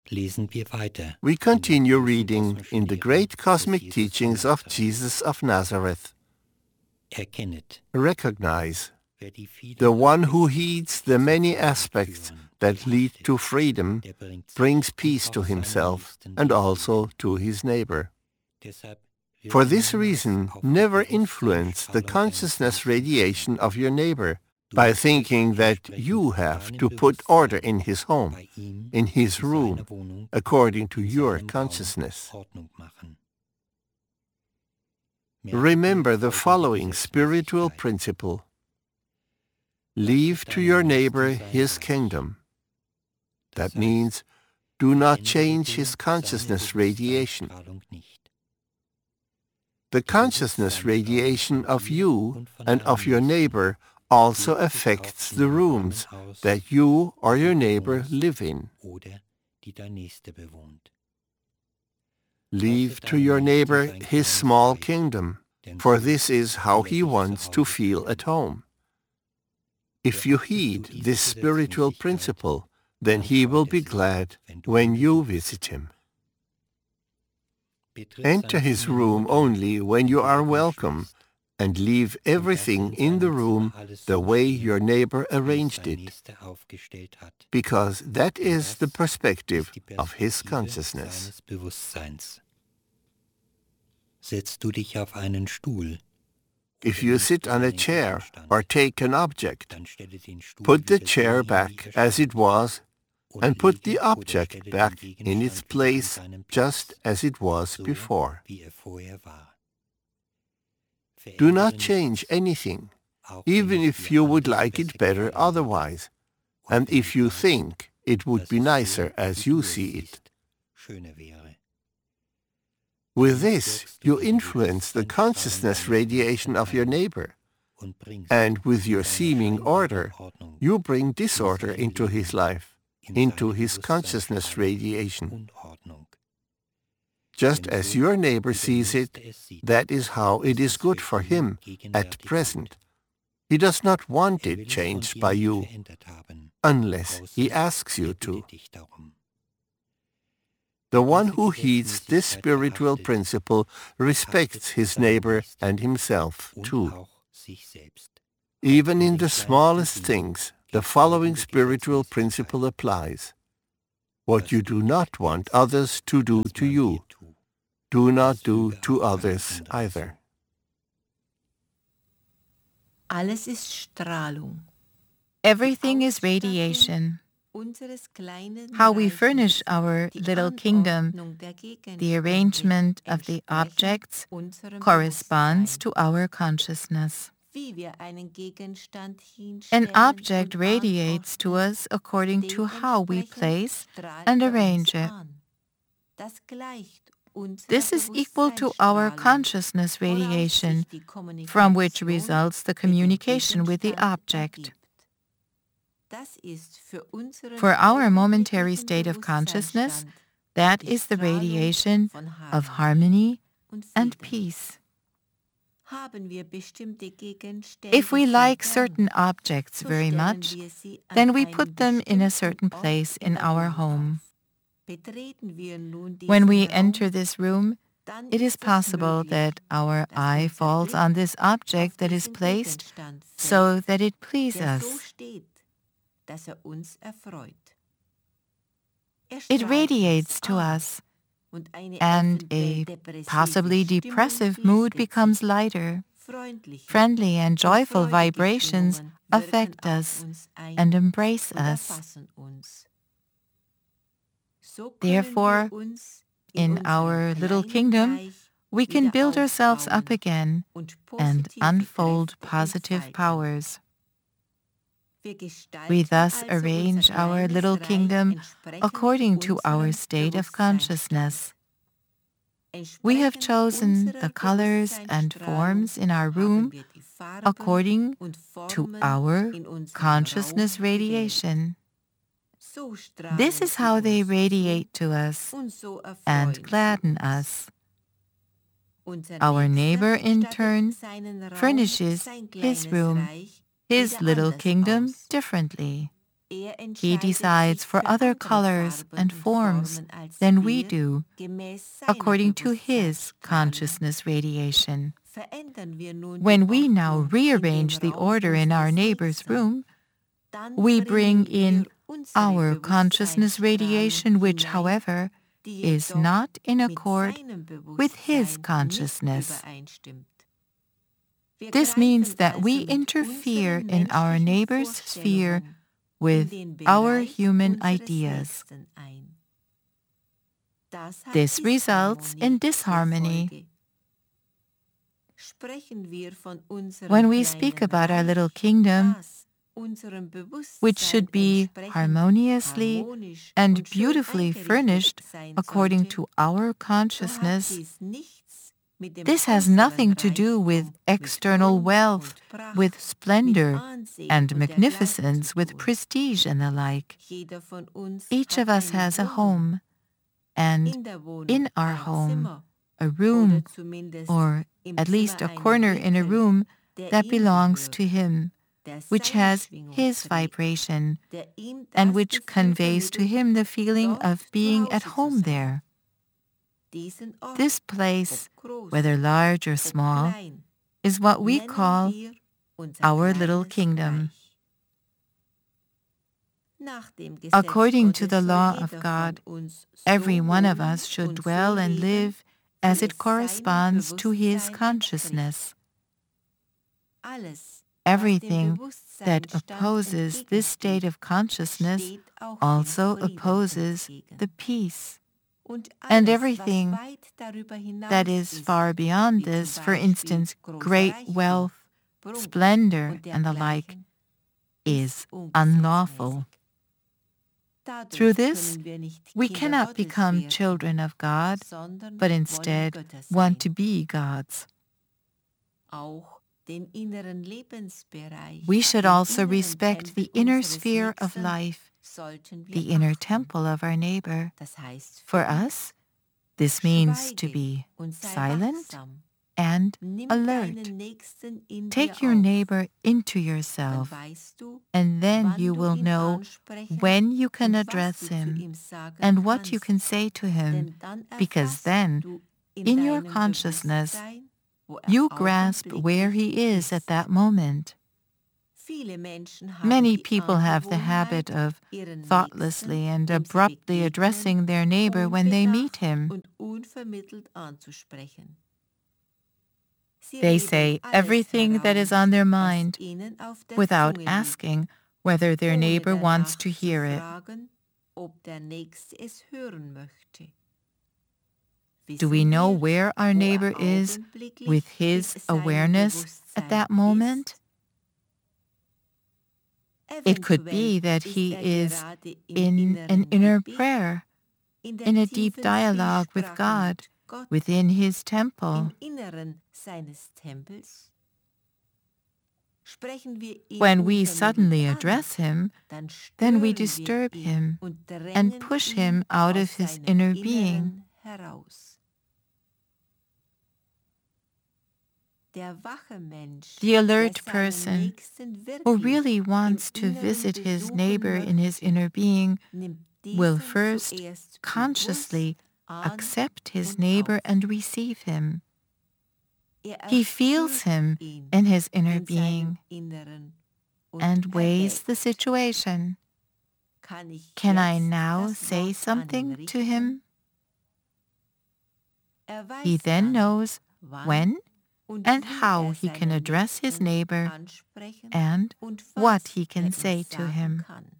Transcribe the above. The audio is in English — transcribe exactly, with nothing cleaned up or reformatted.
lesen wir weiter. We continue reading in the great cosmic teachings of Jesus of Nazareth. Erkennet, Recognize wer die vielen the one who Aspekte heeds the many aspects that lead to freedom der bringt brings Sicht peace to auf seinen himself Nächsten and die also Liebe. to his neighbor. Deshalb wird For this niemals reason, auf die never Bewusstseinsstrahlung influence the deines consciousness Nächsten radiation schauen. of your neighbor Du by musst thinking that entsprechend you have deinem to put order in Bewusstsein his home, bei ihm, in his in room, seiner Wohnung, according to in your seinem Raum consciousness. Ordnung machen. Merke Remember dir the folgende following spiritual Gesetzmäßigkeit. principle. Lasse Leave to deinem your Nächsten neighbor sein his Reich. kingdom. Das That heißt, means do not verändere change du his seine consciousness radiation. Bewusstseinsstrahlung nicht. The Die consciousness radiation Bewusstseinsstrahlung of von dir you und von and deinem of your Nächsten neighbor also wirkt sich auch affects in the den rooms Räumen aus, that you or in your denen du neighbor wohnst live in. oder die dein Nächster bewohnt. Leave Lasse to deinem your Nächsten neighbor sein his kleines small Reich, kingdom, denn for so this is how will er he sich zu wants to Hause feel fühlen. at home. If you Beachtest du heed diese this spiritual Gesetzmäßigkeit, principle, then dann he will freut er be sich, glad wenn du ihn when you besuchst. visit him. Betritt Enter sein his Zimmer room nur dann, only when wenn you du are dich welcome, entschließt. and leave Und lasse everything in in the seinem room Zimmer alles the so way stehen, your neighbor wie es arranged sein it, Nächster aufgestellt hat. because that Denn is the das perspective ist die of his Perspektive consciousness. seines Bewusstseins. Setzt du dich auf einen Stuhl If oder you nimmst sit du on a seinen chair Gegenstand, or take an object, dann stelle den Stuhl put the wieder so chair hin, wie back er as it stand. was, Oder and put the lege oder object stelle den back in its Gegenstand wieder an place seinen just Platz, as it was so before. wie er vorher war. Do Verändere not change nichts, anything, auch even wenn es if dir you would anders like it besser better gefallen würde. otherwise, Und and wenn if du you glaubst, think it would dass be es so, nicer as wie you du es see it. siehst, schöner wäre. With Damit this, wirkst du you für die influence the Bewusstseinsstrahlung consciousness deines radiation Nächsten of your ein neighbor, und bringst and with in your seiner seeming scheinbaren order, Ordnung, you bring in disorder seinem into his Leben, life, in into seiner his consciousness Bewusstseinsstrahlung radiation. und Ordnung. Just Denn as so, your neighbor wie der sees it, Nächste es sieht, that is how it ist is es good für for ihn him at gegenwärtig present. gut. He does not want Er it will es von changed dir by nie you, verändert haben, unless he außer asks you er to. bittet dich darum. The Wer one diese who heeds this Gesetzmäßigkeit spiritual beachtet, principle respects achtet his seinen neighbor Nächsten and himself und too. auch sich selbst. Auch Even in in den the kleinsten smallest Dingen things, the gilt following folgende spiritual principle Gesetzmäßigkeit. applies. What Was you du do nicht not want willst, others to do dass to man you, dir tut, do not das do füge to auch einem others anderen either. zu. Alles ist Strahlung. Everything is radiation. How we furnish our little kingdom, the arrangement of the objects, corresponds to our consciousness. An object radiates to us according to how we place and arrange it. This is equal to our consciousness radiation, from which results the communication with the object. For our momentary state of consciousness, that is the radiation of harmony and peace. If we like certain objects very much, then we put them in a certain place in our home. When we enter this room, it is possible that our eye falls on this object that is placed so that it pleases us. It radiates to us, and a possibly depressive mood becomes lighter. Friendly and joyful vibrations affect us and embrace us. Therefore, in our little kingdom, we can build ourselves up again and unfold positive powers. We thus arrange our little kingdom according to our state of consciousness. We have chosen the colors and forms in our room according to our consciousness radiation. This is how they radiate to us and gladden us. Our neighbor, in turn, furnishes his room, his little kingdom, differently. He decides for other colors and forms than we do, according to his consciousness radiation. When we now rearrange the order in our neighbor's room, we bring in our consciousness radiation, which, however, is not in accord with his consciousness. This means that we interfere in our neighbor's sphere with our human ideas. This results in disharmony. When we speak about our little kingdom, which should be harmoniously and beautifully furnished according to our consciousness, this has nothing to do with external wealth, with splendor and magnificence, with prestige and the like. Each of us has a home, and in our home, a room, or at least a corner in a room that belongs to him, which has his vibration, and which conveys to him the feeling of being at home there. This place, whether large or small, is what we call our little kingdom. According to the law of God, every one of us should dwell and live as it corresponds to his consciousness. Everything that opposes this state of consciousness also opposes the peace. And everything that is far beyond this, for instance, great wealth, splendor, and the like, is unlawful. Through this, we cannot become children of God, but instead want to be God's. We should also respect the inner sphere of life, the inner temple of our neighbor. For us, this means to be silent and alert. Take your neighbor into yourself, and then you will know when you can address him and what you can say to him, because then, in your consciousness, you grasp where he is at that moment. Many people have the habit of thoughtlessly and abruptly addressing their neighbor when they meet him. They say everything that is on their mind without asking whether their neighbor wants to hear it. Do we know where our neighbor is with his awareness at that moment? It could be that he is in an inner prayer, in a deep dialogue with God, within his temple. When we suddenly address him, then we disturb him and push him out of his inner being. The alert person who really wants to visit his neighbor in his inner being will first consciously accept his neighbor and receive him. He feels him in his inner being and weighs the situation. Can I now say something to him? He then knows when and how he can address his neighbor and what he can say to him.